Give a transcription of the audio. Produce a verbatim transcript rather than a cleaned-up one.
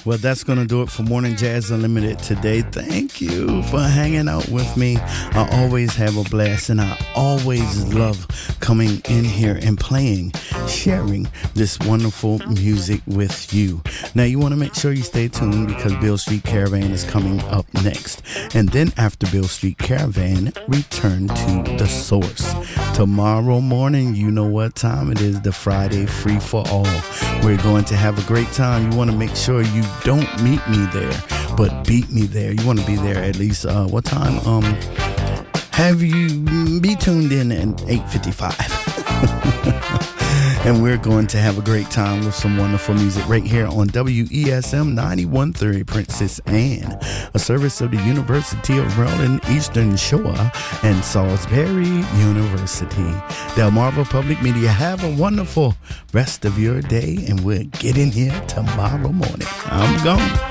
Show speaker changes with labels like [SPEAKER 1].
[SPEAKER 1] Well, that's going to do it for Morning Jazz Unlimited today. Thank you for hanging out with me. I always have a blast, and I always love coming in here and playing, sharing this wonderful music with you. Now, you want to make sure you stay tuned because Beale Street Caravan is coming up next. And then after Beale Street Caravan, return to the source. Tomorrow morning, you know what time it is, the Friday Free for All. We're going to have a great time. You want to make sure you don't meet me there, but beat me there. You want to be there at least, uh, what time? Um, have you be tuned in at eight fifty-five. And we're going to have a great time with some wonderful music right here on W E S M ninety-one point three Princess Anne, a service of the University of Maryland Eastern Shore and Salisbury University. Delmarva Public Media, have a wonderful rest of your day, and we'll get in here tomorrow morning. I'm gone.